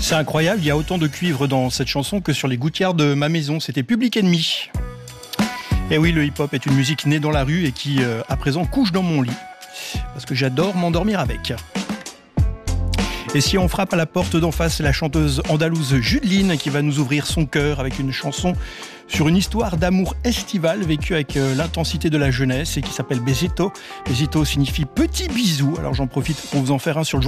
C'est incroyable, il y a autant de cuivre dans cette chanson que sur les gouttières de ma maison. C'était Public Enemy. Et oui, le hip-hop est une musique née dans la rue et qui, à présent, couche dans mon lit. Parce que j'adore m'endormir avec. Et si on frappe à la porte d'en face, c'est la chanteuse andalouse Judeline qui va nous ouvrir son cœur avec une chanson sur une histoire d'amour estival vécue avec l'intensité de la jeunesse et qui s'appelle Besito. Besito signifie petit bisou. Alors j'en profite pour vous en faire un sur le